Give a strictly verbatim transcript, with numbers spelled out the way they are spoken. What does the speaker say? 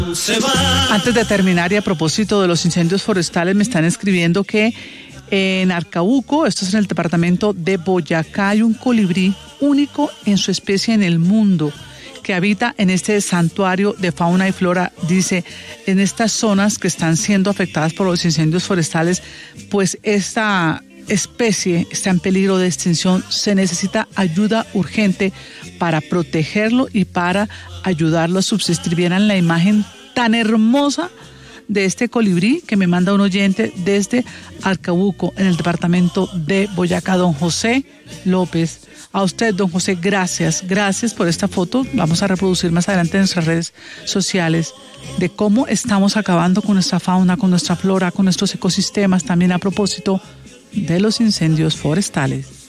Antes de terminar y a propósito de los incendios forestales, me están escribiendo que en Arcabuco, esto es en el departamento de Boyacá, hay un colibrí único en su especie en el mundo que habita en este santuario de fauna y flora. Dice, en estas zonas que están siendo afectadas por los incendios forestales, pues esta especie está en peligro de extinción. Se necesita ayuda urgente para protegerlo y para ayudarlo a subsistir. Vieran la imagen tan hermosa de este colibrí que me manda un oyente desde Arcabuco, en el departamento de Boyacá, don José López. A usted, don José, gracias, gracias por esta foto. Vamos a reproducir más adelante en nuestras redes sociales de cómo estamos acabando con nuestra fauna, con nuestra flora, con nuestros ecosistemas, también a propósito de los incendios forestales.